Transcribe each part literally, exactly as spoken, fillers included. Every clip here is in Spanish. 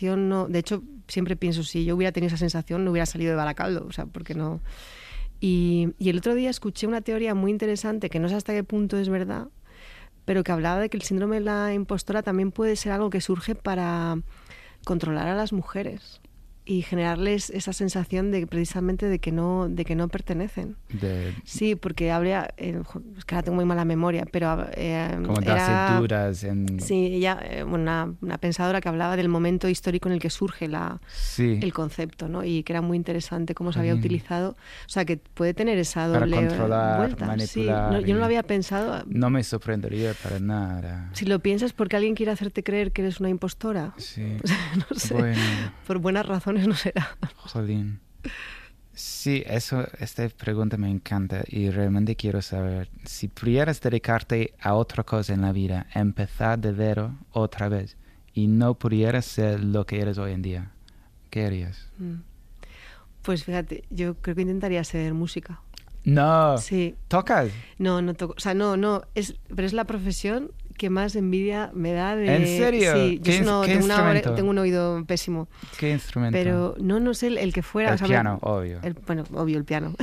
sensación no... De hecho, siempre pienso, si yo hubiera tenido esa sensación, no hubiera salido de Baracaldo, o sea, porque no... Y, y el otro día escuché una teoría muy interesante, que no sé hasta qué punto es verdad, pero que hablaba de que el síndrome de la impostora también puede ser algo que surge para controlar a las mujeres y generarles esa sensación de precisamente de que no de que no pertenecen. De... Sí, porque habría, eh, es que ahora tengo muy mala memoria, pero eh, como era, darse dudas en... Sí, ella, eh, una, una pensadora que hablaba del momento histórico en el que surge la, sí. el concepto, ¿no? Y que era muy interesante cómo se había Jolín. utilizado. O sea, que puede tener esa Para doble controlar, vuelta. manipular. Sí, no, yo no lo y- había pensado. No me sorprendería para nada. Si lo piensas, porque alguien quiere hacerte creer que eres una impostora. Sí. O sea, no sé. Bueno, Por buenas razones no será. jolín. Sí, eso, esta pregunta me encanta y realmente quiero saber, si pudieras dedicarte a otra cosa en la vida, empezar de cero otra vez, y no pudieras ser lo que eres hoy en día, ¿qué harías? Mm. Pues fíjate, yo creo que intentaría hacer música. No, Sí. ¿tocas? No, no toco. O sea, no, no. Es, pero es la profesión que más envidia me da de... ¿En serio? Sí, yo ¿Qué ins- no, qué tengo, una ore- instrumento? tengo un oído pésimo. ¿Qué instrumento? Pero no, no sé el, el que fuera. El o sea, piano, me- obvio. el- bueno, obvio, el piano.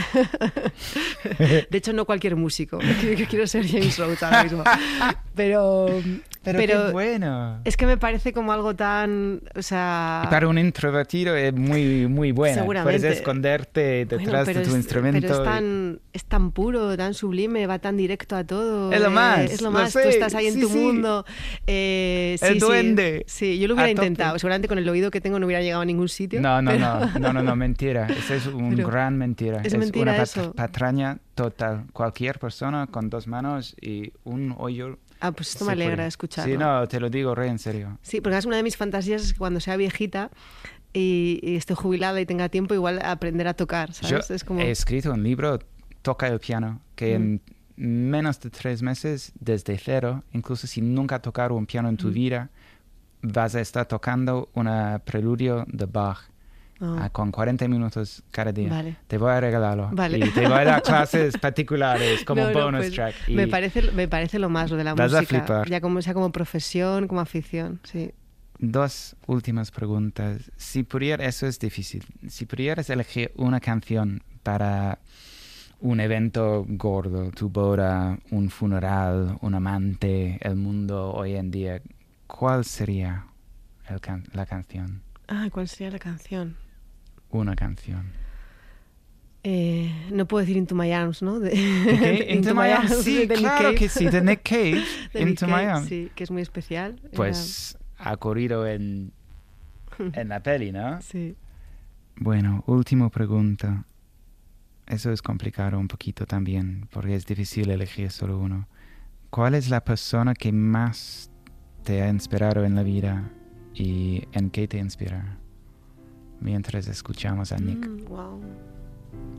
De hecho, no cualquier músico. Yo que quiero ser James Rhodes ahora mismo. Pero... Pero, pero qué bueno. es que me parece como algo tan... O sea... Y para un introvertido es muy, muy bueno. Seguramente. Puedes esconderte Bueno, detrás pero de tu es- instrumento. Pero es y- tan, es tan puro, tan sublime, va tan directo a todo. Es lo eh, más, Es lo lo más. sé, Tú estás ahí en sí, tu sí. mundo. eh, sí, El sí. duende. Sí, yo lo A hubiera tope. intentado. Seguramente con el oído que tengo no hubiera llegado a ningún sitio. No, no, pero- no, no, no, no, mentira. Eso es un Pero gran mentira. es mentira una pat- eso. patraña total. Cualquier persona con dos manos y un oído. Ah, pues esto se me alegra puede. escucharlo. Sí, no, te lo digo re en serio. Sí, porque es una de mis fantasías es que cuando sea viejita y, y esté jubilada y tenga tiempo, igual aprender a tocar, ¿sabes? Yo es como... he escrito un libro, Toca el piano, que Mm. en menos de tres meses, desde cero, incluso si nunca has tocado un piano en tu Mm. vida, vas a estar tocando una preludio de Bach. Ah, ah, con cuarenta minutos cada día. Vale. Te voy a regalarlo. Vale. Y te voy a dar clases particulares como No, no, bonus pues, track. Y Me parece, me parece lo más lo de la Vas a música. flipar. Ya como sea como profesión, como afición, sí. dos últimas preguntas. Si pudieras, eso es difícil. Si pudieras elegir una canción para un evento gordo, tu boda, un funeral, un amante, el mundo hoy en día, ¿cuál sería el can- la canción? Ah, ¿cuál sería la canción? Una canción. Eh, no puedo decir Into My Arms, ¿no? De, Okay, Into My Arms, sí, de Nick claro Cave. que sí, de Nick Cave, De Nick Into Cave, My Arms. Sí, que es muy especial. Pues ha corrido en, en la peli, ¿no? Era- Sí. Bueno, última pregunta. Eso es complicado un poquito también, porque es difícil elegir solo uno. ¿Cuál es la persona que más te ha inspirado en la vida y en qué te inspira? Mientras escuchamos a Nick. Mm, wow.